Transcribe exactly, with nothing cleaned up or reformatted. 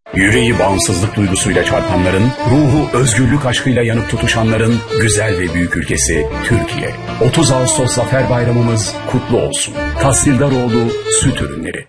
Yüreği bağımsızlık duygusuyla çarpanların, ruhu özgürlük aşkıyla yanıp tutuşanların güzel ve büyük ülkesi Türkiye. otuz Ağustos Zafer Bayramımız kutlu olsun. Tahsildaroğlu Süt Ürünleri.